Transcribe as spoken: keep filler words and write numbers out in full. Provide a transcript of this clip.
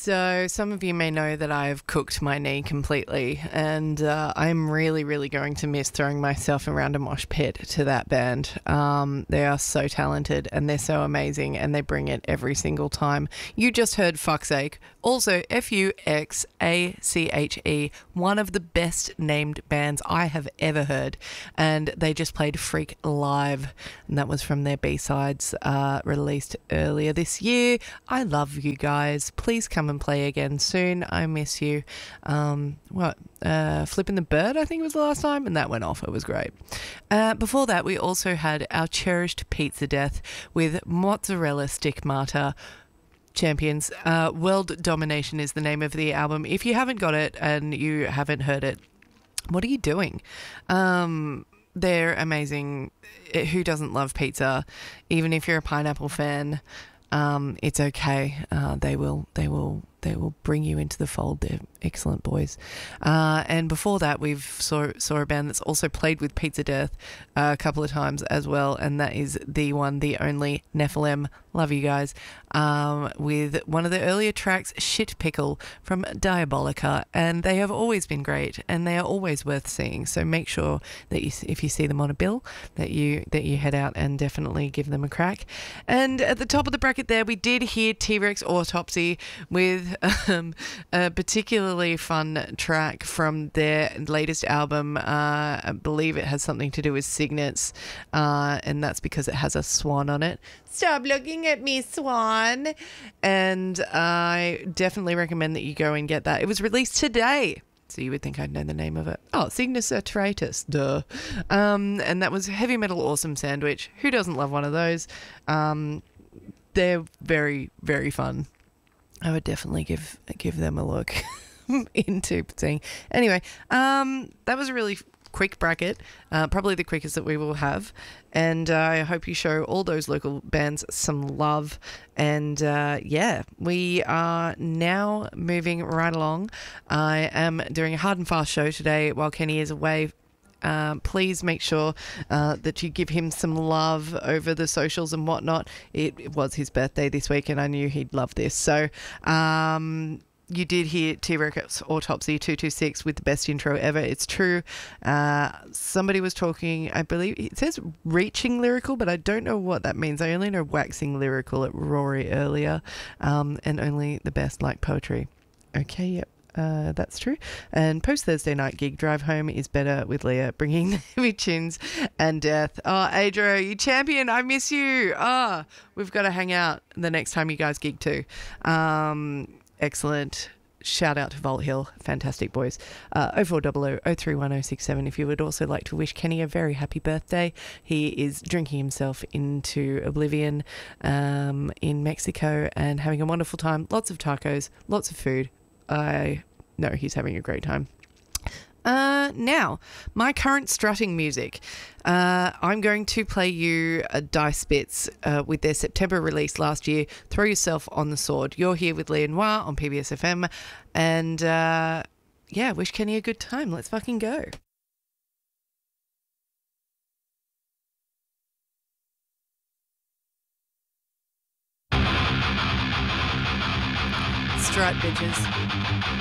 So some of you may know that I've cooked my knee completely, and uh, I'm really, really going to miss throwing myself around a mosh pit to that band. Um, they are so talented and they're so amazing, and they bring it every single time. You just heard Fuck's Sake, also F U X A C H E, one of the best named bands I have ever heard, and they just played Freak Live, and that was from their B-sides uh, released earlier this year. I love you guys. Please come and play again soon. I miss you. Um, what? Uh, Flipping the Bird, I think was the last time, and that went off. It was great. Uh, before that, we also had our cherished Pizza Death with Mozzarella Stigmata. Champions. Uh, World Domination is the name of the album. If you haven't got it and you haven't heard it, what are you doing? Um, they're amazing. Who doesn't love pizza? Even if you're a pineapple fan, um, it's okay. Uh, they will, they will, they will bring you into the fold. They're excellent boys. Uh, and before that, we've saw saw a band that's also played with Pizza Death uh, a couple of times as well, and that is the one, the only Nephilim. Love you guys. Um, with one of the earlier tracks, Shit Pickle from Diabolica, and they have always been great, and they are always worth seeing. So make sure that you, if you see them on a bill, that you that you head out and definitely give them a crack. And at the top of the bracket there, we did hear T-Rex Autopsy with um, a particularly fun track from their latest album. Uh, I believe it has something to do with Cygnets, uh, and that's because it has a swan on it. Stop looking at me, swan. And I definitely recommend that you go and get that. It was released today, so you would think I'd know the name of it. Oh, Cygnus Sertratus, duh. Um, and that was Heavy Metal Awesome Sandwich. Who doesn't love one of those? Um, they're very, very fun. I would definitely give give them a look into seeing. Anyway, um, that was a really quick bracket, uh, probably the quickest that we will have, and uh, I hope you show all those local bands some love. And uh, yeah, we are now moving right along. I am doing a hard and fast show today while Kenny is away. Um, please make sure uh, that you give him some love over the socials and whatnot. It, it was his birthday this week, and I knew he'd love this. So um, you did hear T-Rex Autopsy two two six with the best intro ever. It's true. Uh, somebody was talking, I believe, it says reaching lyrical, but I don't know what that means. I only know waxing lyrical at Rory earlier, um, and only the best like poetry. Okay, yep. Uh, that's true. And post Thursday night gig Drive Home is better with Leah, bringing the heavy tunes and death. Oh, Adro, you champion. I miss you. Ah, oh, we've got to hang out the next time you guys gig too. Um, excellent. Shout out to Vault Hill. Fantastic boys. Uh, oh four hundred, oh three one oh six seven if you would also like to wish Kenny a very happy birthday. He is drinking himself into oblivion um, in Mexico and having a wonderful time. Lots of tacos, lots of food. I know he's having a great time. Uh, now, my current strutting music. Uh, I'm going to play you a Dice Spits uh, with their September release last year, Throw Yourself on the Sword. You're here with Leah Noir on P B S F M. And uh, yeah, wish Kenny a good time. Let's fucking go. Strut, bitches.